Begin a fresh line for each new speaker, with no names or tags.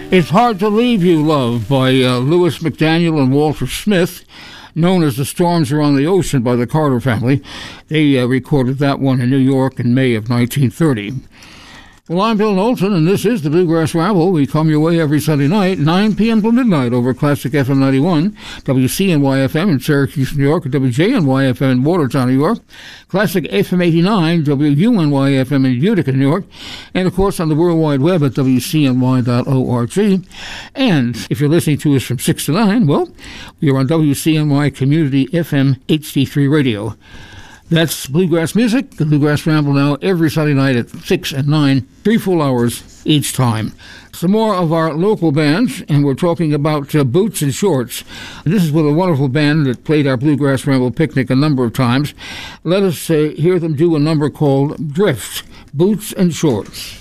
It's Hard to Leave You, Love by Louis McDaniel and Walter Smith, known as The Storms Are on the Ocean by the Carter Family. They recorded that one in New York in May of 1930. Well, I'm Bill Knowlton, and this is the Bluegrass Ramble. We come your way every Sunday night, 9 p.m. till midnight over Classic FM 91, WCNY-FM in Syracuse, New York, WJNY-FM in Watertown, New York, Classic FM 89, WUNY-FM in Utica, New York, and, of course, on the World Wide Web at WCNY.org. And if you're listening to us from 6 to 9, well, we are on WCNY Community FM HD3 Radio. That's Bluegrass Music, the Bluegrass Ramble now every Sunday night at 6 and 9, 3 full hours each time. Some more of our local bands, and we're talking about Boots and Shorts. This is with a wonderful band that played our Bluegrass Ramble picnic a number of times. Let us hear them do a number called Drift, Boots and Shorts.